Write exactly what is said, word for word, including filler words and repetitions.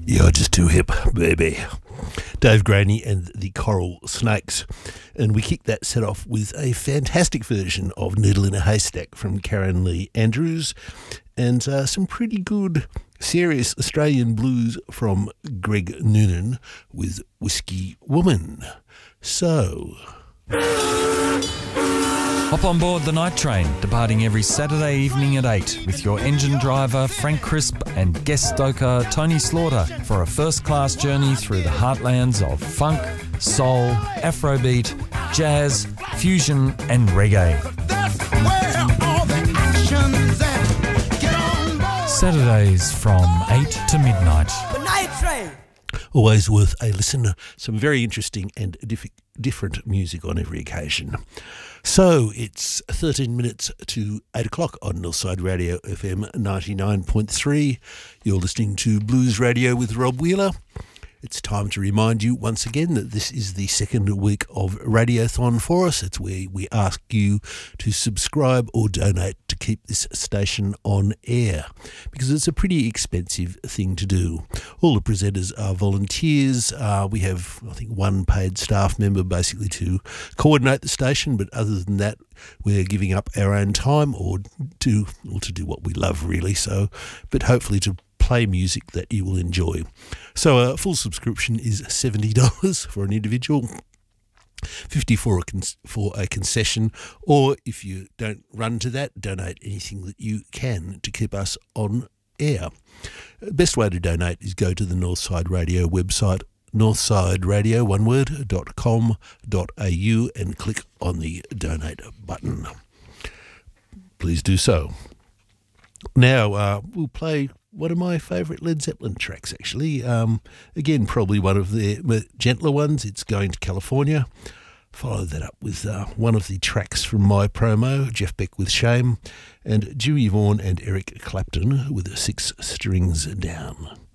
You're just too hip, baby. Dave Graney and the Coral Snakes. And we kicked that set off with a fantastic version of Needle in a Haystack from Karen Lee Andrews and uh, some pretty good serious Australian blues from Greg Noonan with Whiskey Woman. So... Hop on board the night train, departing every Saturday evening at eight with your engine driver Frank Crisp and guest stoker Tony Slaughter for a first-class journey through the heartlands of funk, soul, afrobeat, jazz, fusion and reggae. That's where all the action's at. Get on board. Saturdays from eight to midnight. The night train. Always worth a listen. Some very interesting and diff- different music on every occasion. So it's thirteen minutes to eight o'clock on Northside Radio F M ninety-nine point three. You're listening to Blues Radio with Rob Wheeler. It's time to remind you once again that this is the second week of Radiothon for us. It's where we ask you to subscribe or donate to keep this station on air, because it's a pretty expensive thing to do. All the presenters are volunteers. Uh, we have, I think, one paid staff member basically to coordinate the station, but other than that, we're giving up our own time or to, or to do what we love, really. So, but hopefully to play music that you will enjoy. So a full subscription is seventy dollars for an individual, fifty dollars for a, con- for a concession, or if you don't run to that, donate anything that you can to keep us on air. The best way to donate is go to the Northside Radio website, northside radio, one word, dot com dot a u, and click on the donate button. Please do so. Now uh, we'll play one of my favourite Led Zeppelin tracks, actually. Um, again, probably one of their gentler ones. It's Going to California. Follow that up with uh, one of the tracks from my promo, Jeff Beck with Shame, and Dewey Vaughan and Eric Clapton with Six Strings Down.